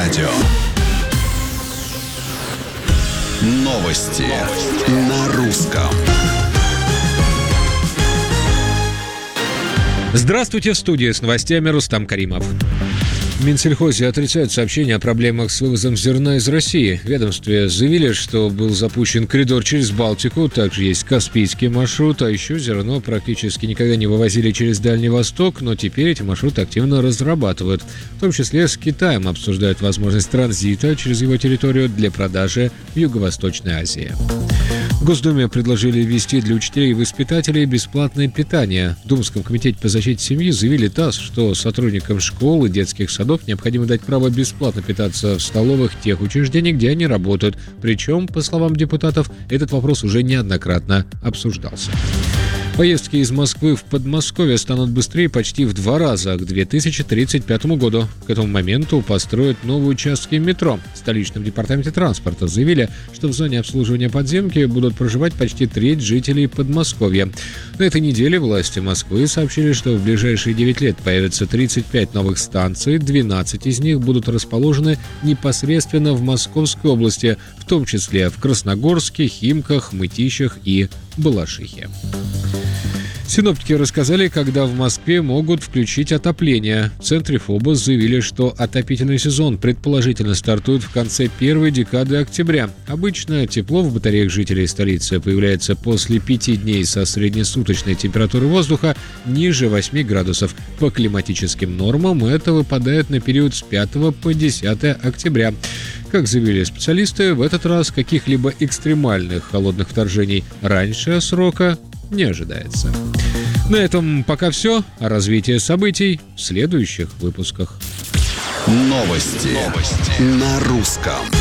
радио. Новости на русском. Здравствуйте, в студии с новостями Рустам Каримов. В Минсельхозе отрицают сообщения о проблемах с вывозом зерна из России. В ведомстве заявили, что был запущен коридор через Балтику, также есть Каспийский маршрут, а еще зерно практически никогда не вывозили через Дальний Восток, но теперь эти маршруты активно разрабатывают. В том числе с Китаем обсуждают возможность транзита через его территорию для продажи в Юго-Восточной Азии. В Госдуме предложили ввести для учителей и воспитателей бесплатное питание. В Думском комитете по защите семьи заявили ТАСС, что сотрудникам школ и детских садов необходимо дать право бесплатно питаться в столовых тех учреждений, где они работают. Причем, по словам депутатов, этот вопрос уже неоднократно обсуждался. Поездки из Москвы в Подмосковье станут быстрее почти в 2 раза к 2035 году. К этому моменту построят новые участки метро. В столичном департаменте транспорта заявили, что в зоне обслуживания подземки будут проживать почти треть жителей Подмосковья. На этой неделе власти Москвы сообщили, что в ближайшие 9 лет появится 35 новых станций, 12 из них будут расположены непосредственно в Московской области, в том числе в Красногорске, Химках, Мытищах и Балашихе. Синоптики рассказали, когда в Москве могут включить отопление. В центре ФОБОС заявили, что отопительный сезон предположительно стартует в конце первой декады октября. Обычно тепло в батареях жителей столицы появляется после 5 дней со среднесуточной температурой воздуха ниже 8 градусов. По климатическим нормам это выпадает на период с 5 по 10 октября. Как заявили специалисты, в этот раз каких-либо экстремальных холодных вторжений раньше срока не ожидается. На этом пока все. О развитии событий в следующих выпусках. Новости на русском.